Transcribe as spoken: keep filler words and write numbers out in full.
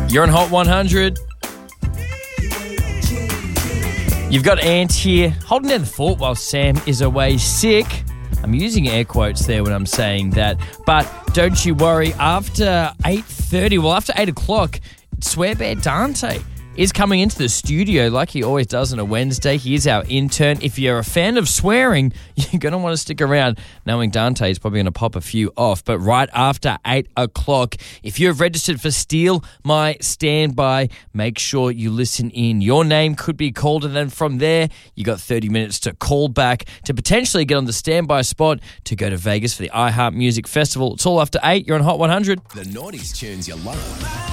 You're on Hot one hundred. You've got Ant here, holding down the fort while Sam is away sick. I'm using air quotes there when I'm saying that. But don't you worry, after eight thirty, well, after eight o'clock, Swear Bear Dante is coming into the studio like he always does on a Wednesday. He is our intern. If you're a fan of swearing, you're going to want to stick around, knowing Dante is probably going to pop a few off. But right after eight o'clock, if you've registered for Steal My Standby, make sure you listen in. Your name could be called, and then from there, you got thirty minutes to call back to potentially get on the standby spot to go to Vegas for the iHeart Music Festival. It's all after eight. You're on Hot one hundred. The noughties tunes you love.